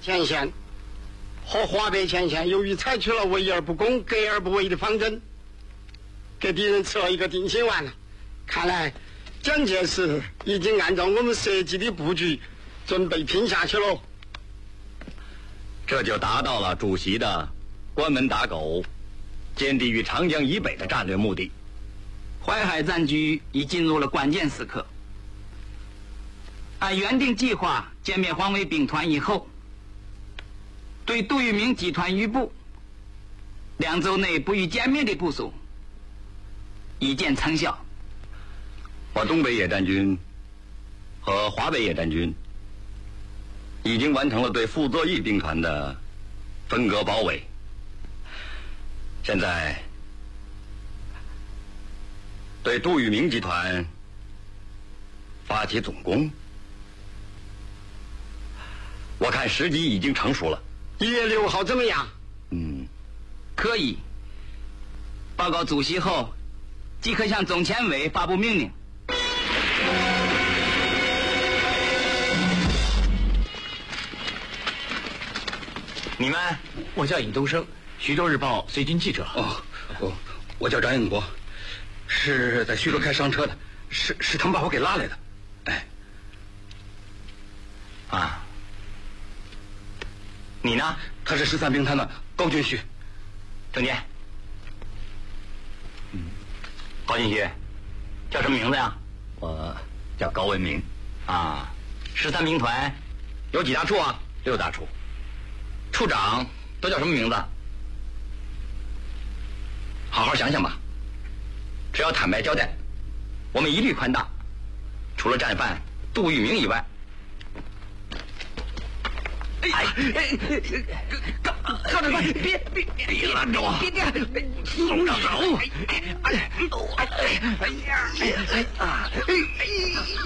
前线和华北前线由于采取了围而不攻、隔而不围的方针，给敌人吃了一个定心丸了。看来蒋介石已经按照我们设计的布局准备拼下去了。 这就达到了主席的关门打狗、歼敌于长江以北的战略目的。 淮海战局已进入了关键时刻。按原定计划歼灭黄卫兵团以后，对杜聿明集团余部2周内不予歼灭的部署已见成效。 我东北野战军和华北野战军已经完成了对傅作义兵团的分割包围，现在对杜聿明集团发起总攻，我看时机已经成熟了。 1月6号怎么样？ 可以。报告主席后，即可向总前委发布命令。 你们？ 我叫尹东升，徐州日报随军记者。 我叫张应国，是在徐州开商车的，是他们把我给拉来的。你呢？他是13兵团的高军旭。郑健。高军旭，叫什么名字呀？我叫高文明。13兵团有几大处啊？6大处。处长都叫什么名字？好好想想吧。只要坦白交代，我们一律宽大，除了战犯杜聿明以外。高长官，别拦着我！别松着手！